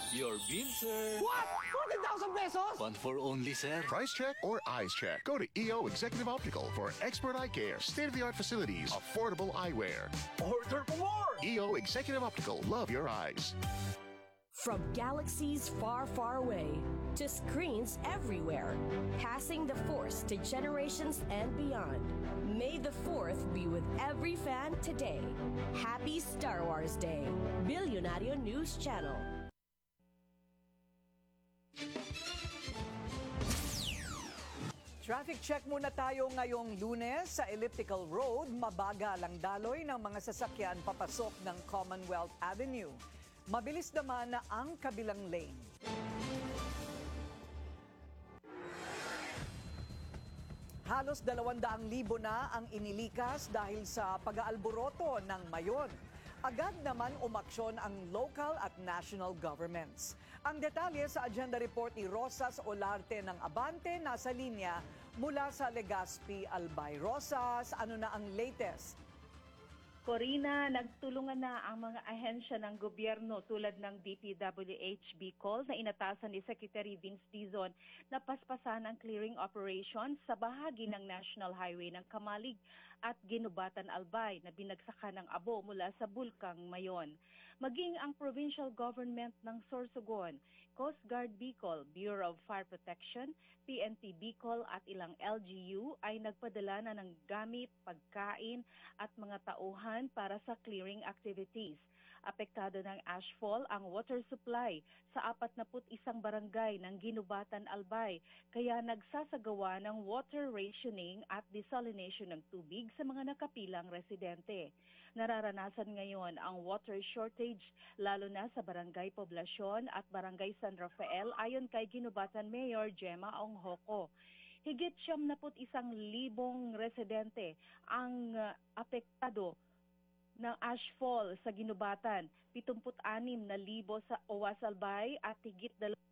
Your bill, sir. What? 40,000 pesos? One for only, sir. Price check or eyes check? Go to EO Executive Optical for expert eye care, state-of-the-art facilities, affordable eyewear. Order for more! EO Executive Optical. Love your eyes. From galaxies far, far away to screens everywhere, passing the Force to generations and beyond. May the 4th be with every fan today. Happy Star Wars Day. Billionario News Channel. Traffic check muna tayo ngayong Lunes sa Elliptical Road. Mabagal ang daloy ng mga sasakyan papasok ng Commonwealth Avenue. Mabilis naman na ang kabilang lane. Halos 200,000 na ang inilikas dahil sa pag-aalboroto ng Mayon. Agad naman umaksyon ang local at national governments. Ang detalye sa agenda report ni Rosas Olarte ng Abante nasa linya mula sa Legazpi, Albay. Rosas, ano na ang latest? Corina, nagtulungan na ang mga ahensya ng gobyerno tulad ng DPWH Bicol na inatasan ni Secretary Vince Dizon na paspasan ang clearing operation sa bahagi ng National Highway ng Kamalig at Ginubatan Albay na binagsakan ng abo mula sa Bulkang Mayon. Maging ang provincial government ng Sorsogon, Coast Guard Bicol, Bureau of Fire Protection, PNP Bicol at ilang LGU ay nagpadala na ng gamit, pagkain at mga tauhan para sa clearing activities. Apektado ng ashfall ang water supply sa 41 barangay ng Ginubatan Albay, kaya nagsasagawa ng water rationing at desalination ng tubig sa mga nakapilang residente. Nararanasan ngayon ang water shortage lalo na sa Barangay Poblasyon at Barangay San Rafael ayon kay Ginubatan Mayor Gemma Onghoko. Higit 71,000 residente ang apektado ng ashfall sa Ginubatan, 76,000 sa Owas Albay at higit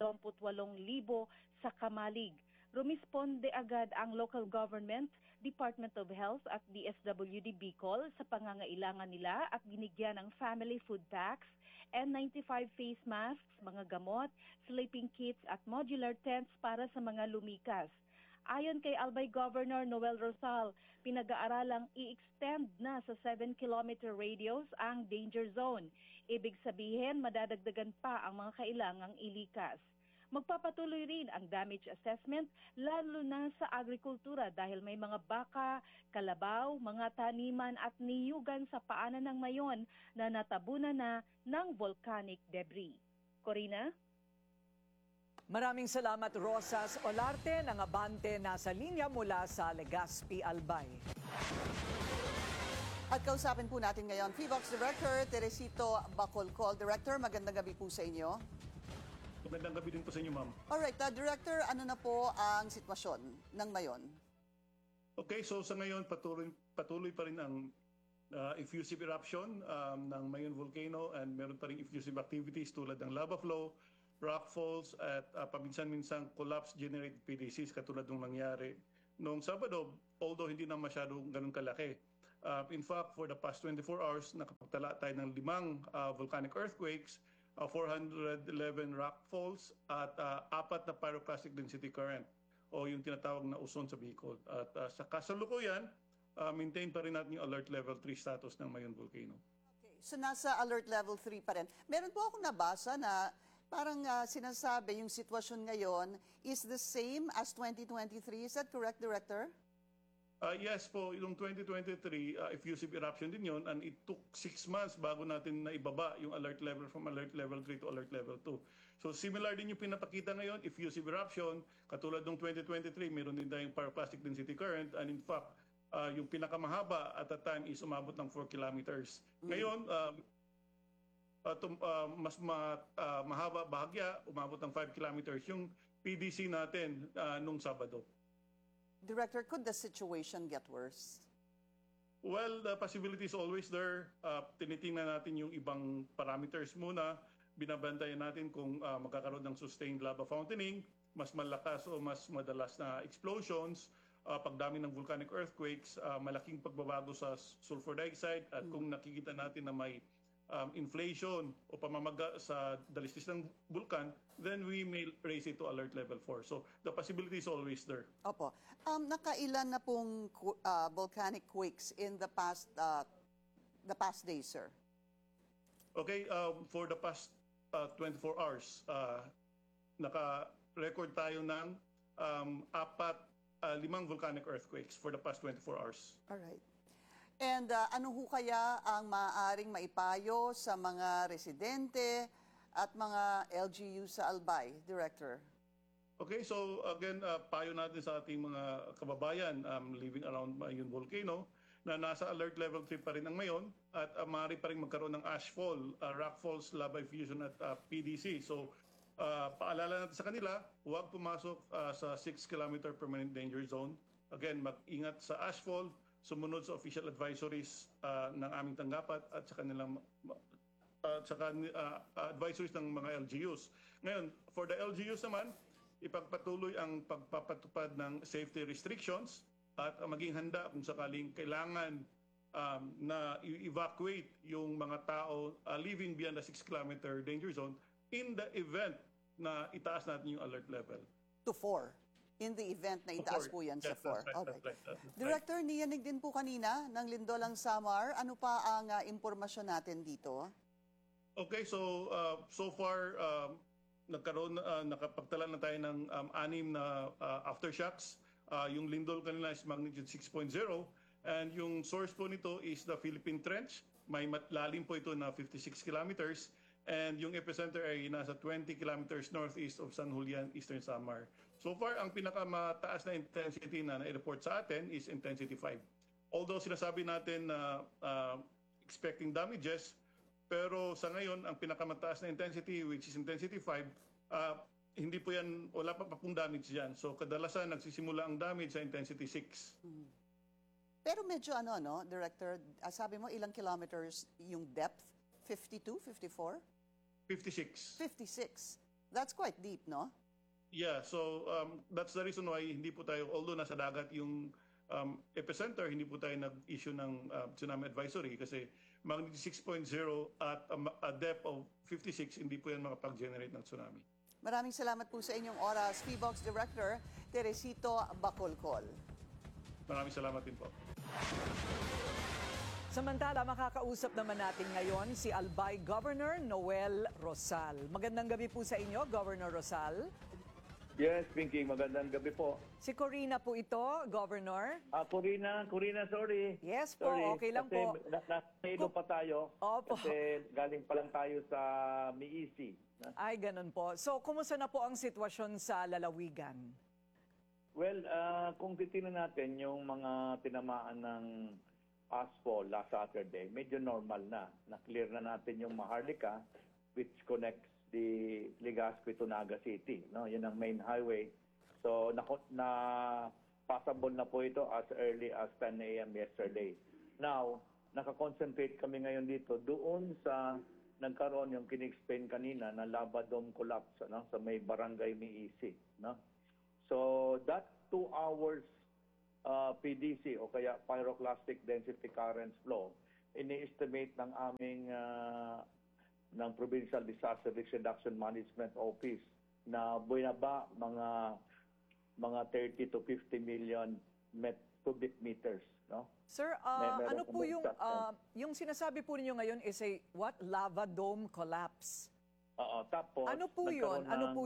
28,000 sa Kamalig. Rumisponde agad ang local government, Department of Health at DSWD Bicol sa pangangailangan nila at binigyan ng family food packs, N95 face masks, mga gamot, sleeping kits at modular tents para sa mga lumikas. Ayon kay Albay Governor Noel Rosal, pinag-aaralang i-extend na sa 7-kilometer radius ang danger zone. Ibig sabihin, madadagdagan pa ang mga kailangang ilikas. Magpapatuloy rin ang damage assessment lalo na sa agrikultura dahil may mga baka, kalabaw, mga taniman at niyugan sa paanan ng Mayon na natabunan na ng volcanic debris. Corina? Maraming salamat, Rosas Olarte ng Abante nasa linya mula sa Legazpi, Albay. At kausapin po natin ngayon, PHIVOX Director Teresito Bacolcol. Director, magandang gabi po sa inyo. Magandang gabi din po sa inyo, ma'am. Alright, Director, ano na po ang sitwasyon ng Mayon? Okay, so sa ngayon patuloy pa rin ang effusive eruption ng Mayon Volcano and meron pa rin effusive activities tulad ng lava flow, rock falls at paminsan-minsang collapse-generated PDCs katulad ng nangyari noong Sabado, although hindi na masyadong ganun kalaki. In fact, for the past 24 hours, nakapagtala tayo ng 5 volcanic earthquakes, 411 rock falls at 4 na pyroclastic density current o yung tinatawag na uson sa Bicol. At sa kasalukuyan, maintain pa rin natin yung alert level 3 status ng Mayon Volcano. Okay, so nasa alert level 3 pa rin. Meron po akong nabasa na parang sinasabi yung sitwasyon ngayon is the same as 2023. Is that correct, Director? Yes po, yung 2023, effusive eruption din yon and it took 6 months bago natin naibaba yung alert level from alert level 3 to alert level 2. So similar din yung pinapakita ngayon, effusive eruption, katulad ng 2023, meron din tayong pyroclastic density current and in fact, yung pinakamahaba at that time is umabot ng 4 kilometers. Ngayon, mas mahaba bahagya, umabot ng 5 kilometers yung PDC natin nung Sabado. Director, could the situation get worse? Well, the possibility is always there. Tinitingnan natin yung ibang parameters muna. Binabantayan natin kung magkakaroon ng sustained lava fountaining, mas malakas o mas madalas na explosions, pagdami ng volcanic earthquakes, malaking pagbabago sa sulfur dioxide at kung nakikita natin na may inflation o pamamaga sa dalisdis ng bulkan, then we may raise it to alert level 4. So the possibility is always there. Opo. Nakailan na pong volcanic quakes in the past days, sir? Okay, for the past 24 hours, naka-record tayo ng 5 volcanic earthquakes for the past 24 hours. All right. And ano ho kaya ang maaaring maipayo sa mga residente at mga LGU sa Albay, Director? Okay, so again, payo natin sa ating mga kababayan living around Mayon Volcano na nasa alert level 3 pa rin ang Mayon at maaari pa rin magkaroon ng ashfall, rockfalls, lava effusion at PDC. So paalala natin sa kanila, huwag pumasok sa 6-kilometer permanent danger zone. Again, mag-ingat sa ashfall, sumunod sa official advisories ng aming tanggapan at sa kanilang advisories ng mga LGUs. Ngayon, for the LGUs naman, ipagpatuloy ang pagpapatupad ng safety restrictions at maging handa kung sakaling kailangan na evacuate yung mga tao living beyond the 6-kilometer danger zone in the event na itaas natin yung alert level. To 4. In the event na itaas po yan sa 4. All right. Director, niyanig din po kanina ng Lindolang Samar. Ano pa ang impormasyon natin dito? Okay, so so far nakapagtala na tayo ng 6 na aftershocks. Yung lindol kanina is magnitude 6.0 and yung source po nito is the Philippine Trench. May lalim po ito na 56 kilometers and yung epicenter ay nasa 20 kilometers northeast of San Julian, Eastern Samar. So far, ang pinakamataas na intensity na na-report sa atin is intensity 5. Although sinasabi natin na expecting damages, pero sa ngayon, ang pinakamataas na intensity, which is intensity 5, hindi po yan, wala pa pong damage yan. So kadalasan nagsisimula ang damage sa intensity 6. Pero medyo Director, sabi mo ilang kilometers yung depth? 52, 54? 56. 56. That's quite deep, no? Yeah, so that's the reason why hindi po tayo, although nasa dagat yung epicenter, hindi po tayo nag-issue ng tsunami advisory kasi magnitude 6.0 at a depth of 56, hindi po yan makapag-generate ng tsunami. Maraming salamat po sa inyong oras, PBOX Director Teresito Bacolcol. Maraming salamat din po. Samantala, makakausap naman natin ngayon si Albay Governor Noel Rosal. Magandang gabi po sa inyo, Governor Rosal. Yes, Pinky, magandang gabi po. Si Corina po ito, Governor. Corina, sorry. Yes po, sorry. okay lang kasi po. Nasa pa tayo. Opo. Kasi galing pa lang tayo sa Miisi. Ay, ganun po. So, kumusta na po ang sitwasyon sa lalawigan? Well, kung titingnan natin yung mga tinamaan ng asphalt last Saturday, medyo normal na. Na-clear na natin yung Maharlika, which connects the Legazpi to Naga City. No? Yun ang main highway. So, passable na po ito as early as 10 a.m. yesterday. Now, nakakonsentrate kami ngayon dito doon sa nagkaroon yung kinexplain kanina na lava dome collapse sa may barangay Miisi. No? So, that 2 hours PDC o kaya pyroclastic density currents flow, ini-estimate ng aming ng Provincial Disaster Risk Reduction Management Office na buwaba mga 30 to 50 million cubic meters. No? Sir, ano po yung sinasabi po ninyo ngayon is a lava dome collapse? Tapos, ano po yun?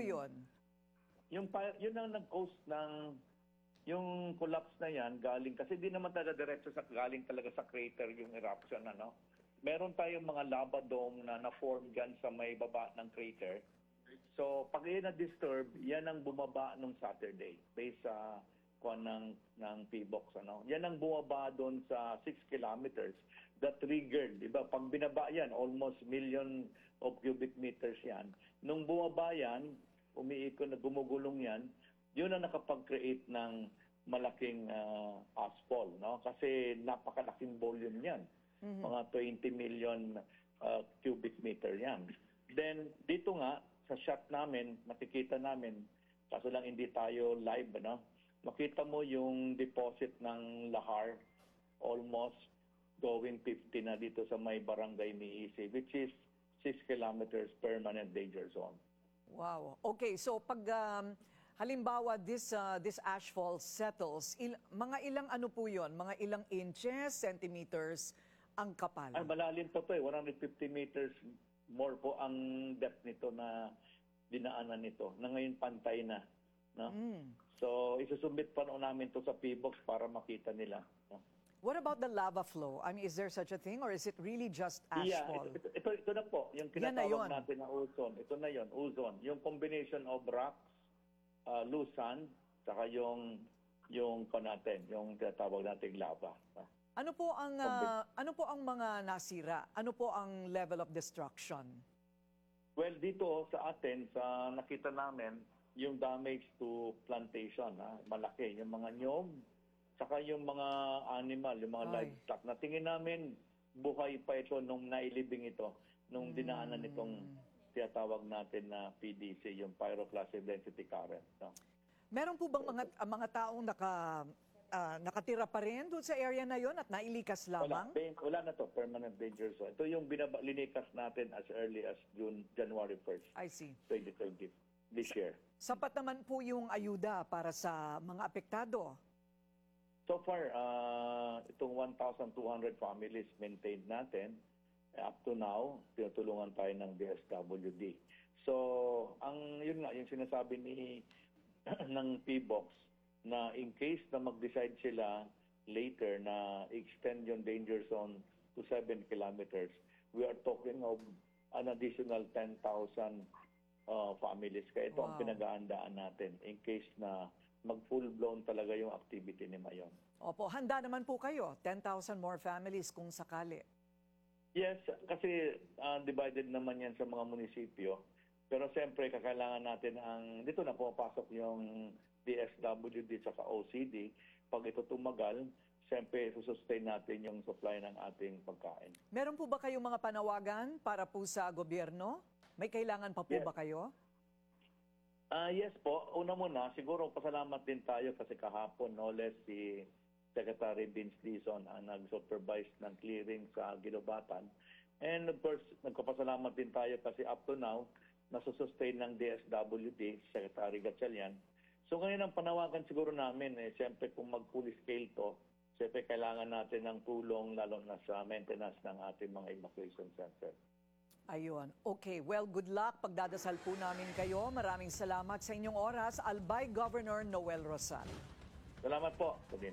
Yun ang nag-cause ng yung collapse na yan galing kasi di naman talaga diretso galing talaga sa crater yung eruption meron tayong mga lava dome na na-form dyan sa may baba ng crater. So pag yan na-disturb, yan ang bumaba nung Saturday based sa ng PBOX. Yan ang bumaba doon sa 6 kilometers that triggered, di ba? Pag binaba yan, almost million of cubic meters yan. Nung bumaba yan, umiikot na gumugulong yan, yun ang nakapag-create ng malaking asphalt, no? Kasi napakalaking volume yan. Mga 20 million cubic meter yan. Then, dito nga, sa shot namin, makikita namin, kaso lang hindi tayo live, Makita mo yung deposit ng lahar, almost going 50 na dito sa may barangay Miisi, which is 6 kilometers permanent danger zone. Wow. Okay, so pag halimbawa this ashfall settles, mga ilang ano po 'yon? Mga ilang inches, centimeters ang kapal? Ay, malalim pa po 150 meters more po ang depth nito na dinaanan nito. Na ngayon pantay na, no? So, isusubmit pa noon namin to sa PBOX para makita nila, no? What about the lava flow? I mean, is there such a thing or is it really just ashfall? Yeah, ito na po, yung Yan na yun. tinatawag natin na ozone. Ito na yon, ozone. Yung combination of rocks, loose sand, saka yung natin, yung tinatawag nating lava. Ano po ang mga nasira? Ano po ang level of destruction? Well, dito sa atin, sa nakita namin, yung damage to plantation, malaki. Yung mga nyog, saka yung mga animal, yung mga livestock. Na tingin namin, buhay pa ito nung nailibing ito, nung dinaanan itong tinatawag natin na PDC, yung pyroclastic density current. No? Meron po bang mga taong nakatira pa rin doon sa area na yon at nailikas lamang? Wala na to, permanent danger zone. Ito yung linikas natin as early as January 1st, I see. 2020, this year. Sapat naman po yung ayuda para sa mga apektado? So far, itong 1,200 families maintained natin. Up to now, tinutulungan tayo ng DSWD. So, yun nga, yung sinasabi ng PBOX, na in case na mag-decide sila later na extend yung danger zone to 7 kilometers, we are talking of an additional 10,000 families. Kaya ito ang pinag-aandaan natin in case na mag-full-blown talaga yung activity ni Mayon. Opo, handa naman po kayo, 10,000 more families kung sakali. Yes, kasi divided naman yan sa mga munisipyo. Pero siyempre, kakailangan natin dito na pumapasok yung DSWD sa OCD. Pag ito tumagal, siyempre susustain natin yung supply ng ating pagkain. Meron po ba kayong mga panawagan para po sa gobyerno? May kailangan pa po ba kayo? Yes po. Una muna, siguro pasalamat din tayo kasi kahapon, no less si Secretary Vince Dizon ang nag-supervise ng clearing sa Ginobatan. And of course, nagpapasalamat din tayo kasi up to now, nasusustain ng DSWD, Secretary Gatchalian. So ngayon ang panawagan siguro namin, siyempre kung mag-full scale to, siyempre kailangan natin ng tulong lalo na sa maintenance ng ating mga evacuation center. Ayun. Okay, well, good luck. Pagdadasal po namin kayo. Maraming salamat sa inyong oras. Albay Governor Noel Rosal. Salamat po, Sabina.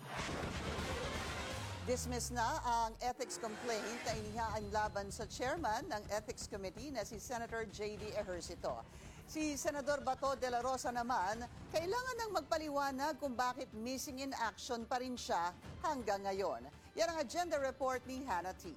Dismiss na ang ethics complaint na inihain laban sa chairman ng Ethics Committee na si Senator J.D. Ejercito. Si Senador Bato de la Rosa naman, kailangan nang magpaliwanag kung bakit missing in action pa rin siya hanggang ngayon. Yan ang agenda report ni Hannah T.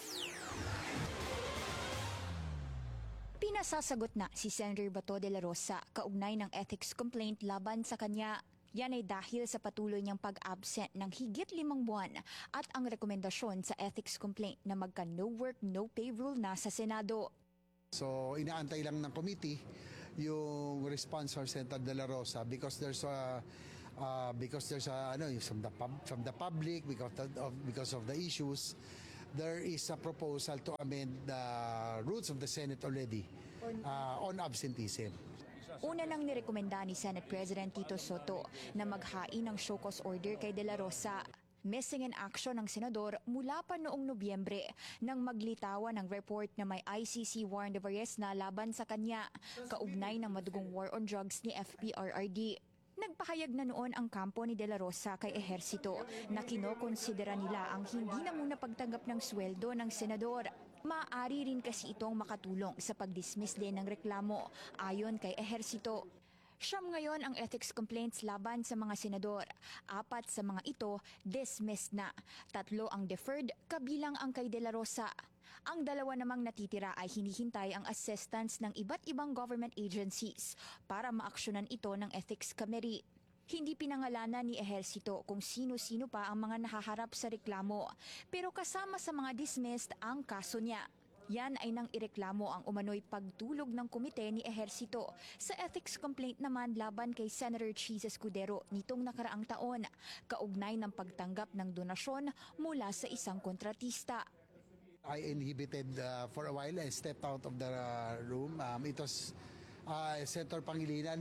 Pinasasagot na si Senator Bato de la Rosa kaugnay ng ethics complaint laban sa kanya. Yan ay dahil sa patuloy niyang pag-absent ng higit 5 buwan at ang rekomendasyon sa ethics complaint na magka no work, no pay rule na sa Senado. So inaantay lang ng committee yung response from Senator de la Rosa because there's a from the public because of the issues. There is a proposal to amend the rules of the Senate already on absenteeism. Una nang nirekomenda ni Senate President Tito Soto na maghain ng show cause order kay De La Rosa. Missing in action ng senador mula pa noong Nobyembre nang maglitawan ng report na may ICC warrant of arrest na laban sa kanya kaugnay ng madugong war on drugs ni FPRRD. Nagpahayag na noon ang kampo ni De La Rosa kay Ejercito na kinokonsidera nila ang hindi na muna pagtanggap ng sweldo ng senador. Maaari rin kasi itong makatulong sa pag-dismiss din ng reklamo ayon kay Ejercito. Siyam ngayon ang ethics complaints laban sa mga senador. 4 sa mga ito dismissed na. 3 ang deferred kabilang ang kay De La Rosa. Ang 2 namang natitira ay hinihintay ang assistance ng iba't ibang government agencies para maaksyonan ito ng Ethics Committee. Hindi pinangalanan ni Ejercito kung sino-sino pa ang mga nahaharap sa reklamo, pero kasama sa mga dismissed ang kaso niya. Yan ay nang ireklamo ang umano'y pagtulog ng komite ni Ejercito sa ethics complaint naman laban kay Senator Cheese Escudero nitong nakaraang taon, kaugnay ng pagtanggap ng donasyon mula sa isang kontratista. I inhibited for a while. I stepped out of the room. It was Senator Pangilinan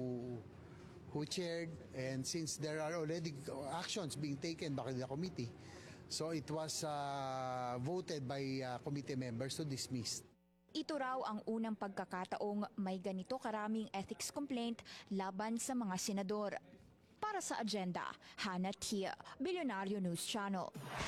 who chaired, and since there are already actions being taken by the committee, so it was voted by committee members to dismiss. Ito raw ang unang pagkakataong may ganito karaming ethics complaint laban sa mga senador. Para sa agenda, Hannah Tia, Billionario News Channel.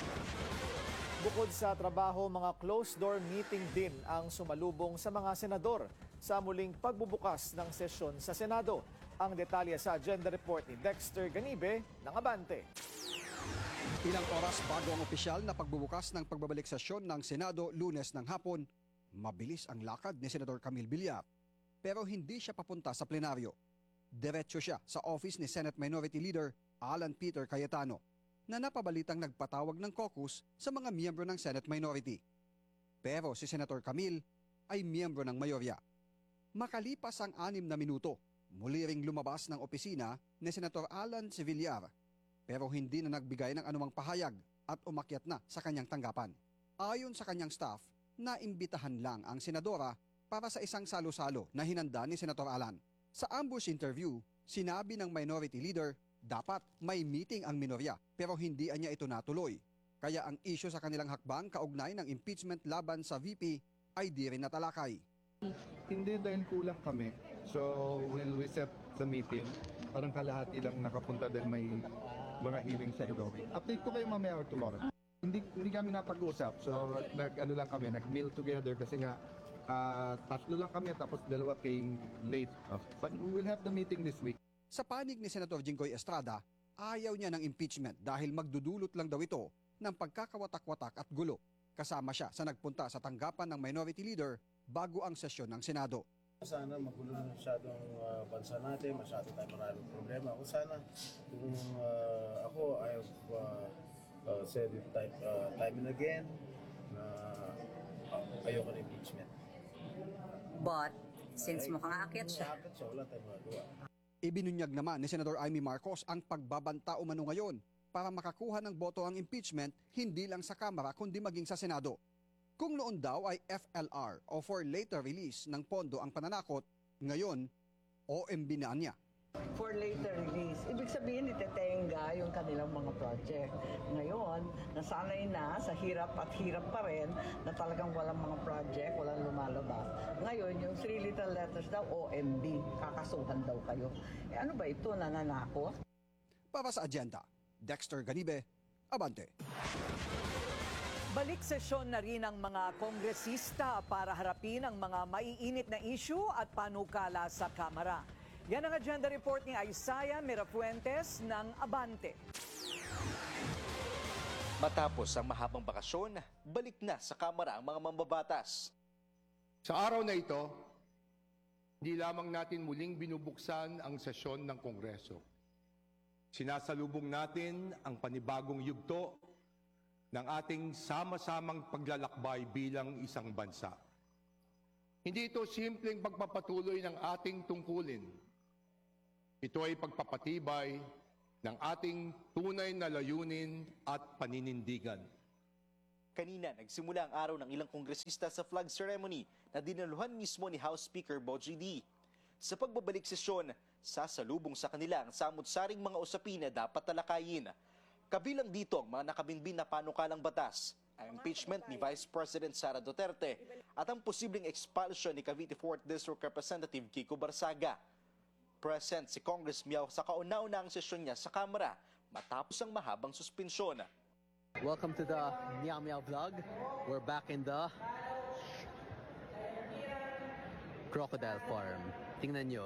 Bukod sa trabaho, mga closed-door meeting din ang sumalubong sa mga senador sa muling pagbubukas ng sesyon sa Senado. Ang detalye sa agenda report ni Dexter Ganibe ng Abante. Ilang oras bago ang opisyal na pagbubukas ng pagbabalik sesyon ng Senado Lunes ng hapon, mabilis ang lakad ni Senador Camille Villar. Pero hindi siya papunta sa plenaryo. Diretso siya sa office ni Senate Minority Leader Alan Peter Cayetano, na napabalitang nagpatawag ng caucus sa mga miyembro ng Senate Minority. Pero si Senator Camille ay miyembro ng mayorya. Makalipas ang 6 na minuto, muli ring lumabas ng opisina ni Senator Alan Villar, pero hindi na nagbigay ng anumang pahayag at umakyat na sa kanyang tanggapan. Ayon sa kanyang staff, naimbitahan lang ang senadora para sa isang salo-salo na hinanda ni Senator Alan. Sa ambush interview, sinabi ng Minority Leader dapat may meeting ang minorya pero hindi niya ito natuloy. Kaya ang issue sa kanilang hakbang kaugnay ng impeachment laban sa VP ay di rin natalakay. Hindi dahil kulang kami. So when we set the meeting, parang kalahati lang nakapunta dahil may mga hearings sa ito. Update ko kayo mamaya or tomorrow. Hindi kami napag-usap. So nag-meal together kasi nga 3 lang kami tapos 2 kayong late. But we will have the meeting this week. Sa panig ni Senator Jinggoy Estrada, ayaw niya ng impeachment dahil magdudulot lang daw ito ng pagkakawatak-watak at gulo. Kasama siya sa nagpunta sa tanggapan ng Minority Leader bago ang sesyon ng Senado. Sana magulo na masyadong bansa natin, masyado tayo maraming problema. Kung sana, kung ako, I have said it time and again na ayoko na impeachment. But, since mukhang aakyat siya, wala tayong magagawa. Ibinunyag naman ni Senador Amy Marcos ang pagbabanta umano ngayon para makakuha ng boto ang impeachment hindi lang sa Kamara kundi maging sa Senado. Kung noon daw ay FLR o for later release ng pondo ang pananakot, ngayon OMB na niya. For later release, ibig sabihin itetenga yung kanilang mga project. Ngayon, nasanay na sa hirap at hirap pa rin na talagang walang mga project, walang lumalabas. Ngayon, yung 3 little letters daw, OMB, kakasuhan daw kayo. Ano ba ito, nananakot? Para sa agenda, Dexter Ganibe, Abante. Balik sesyon na rin ang mga kongresista para harapin ang mga maiinit na issue at panukala sa Kamara. Yan ang agenda report ni Isaiah Mirafuentes ng Abante. Matapos ang mahabang bakasyon, balik na sa Kamara ang mga mambabatas. Sa araw na ito, hindi lamang natin muling binubuksan ang sesyon ng Kongreso. Sinasalubong natin ang panibagong yugto ng ating sama-samang paglalakbay bilang isang bansa. Hindi ito simpleng pagpapatuloy ng ating tungkulin. Ito ay pagpapatibay ng ating tunay na layunin at paninindigan. Kanina, nagsimula ang araw ng ilang kongresista sa flag ceremony na dinaluhan mismo ni House Speaker Bogie D. Sa pagbabalik sesyon, sasalubong sa kanila ang samut-saring mga usapin na dapat talakayin. Kabilang dito ang mga nakabinbin na panukalang batas, ang impeachment ni Vice President Sara Duterte at ang posibleng expulsion ni Cavite 4th District Representative Kiko Barsaga. Present si Congress Miao sa kauna-unahang sesyon niya sa Kamara matapos ang mahabang suspensyon. Welcome to the Miao Miao vlog. We're back in the crocodile farm. Tingnan nyo.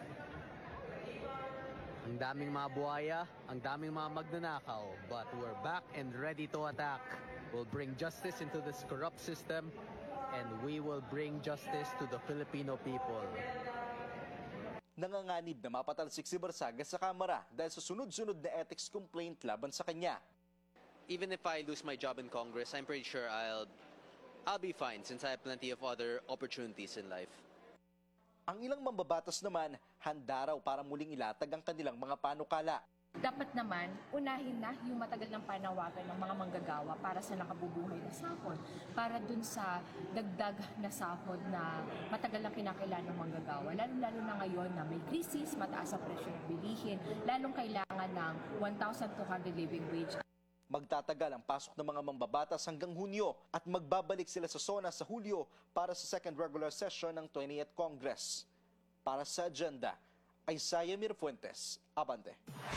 Ang daming mga buhaya, ang daming mga magnanakaw, but we're back and ready to attack. We'll bring justice into this corrupt system and we will bring justice to the Filipino people. Nanganganib na mapatalsik si Barsaga sa Kamara dahil sa sunod-sunod na ethics complaint laban sa kanya. Even if I lose my job in Congress, I'm pretty sure I'll be fine since I have plenty of other opportunities in life. Ang ilang mambabatas naman, handa raw para muling ilatag ang kanilang mga panukala. Dapat naman, unahin na yung matagal ng panawagan ng mga manggagawa para sa nakabubuhay na sahod, para dun sa dagdag na sahod na matagal lang kinakailangan ng manggagawa. Lalo-lalo na ngayon na may krisis, mataas ang presyo ng bilihin, lalong kailangan ng 1,200 living wage. Magtatagal ang pasok ng mga mambabatas hanggang Hunyo at magbabalik sila sa SONA sa Hulyo para sa second regular session ng 20th Congress. Para sa agenda, Isaiah Mirfuentes, Abante.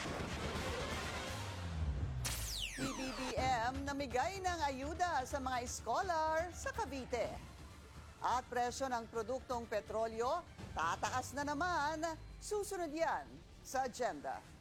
PBBM namigay ng ayuda sa mga scholar sa Cavite. At presyo ng produktong petrolyo, tataas na naman. Susunod yan sa agenda.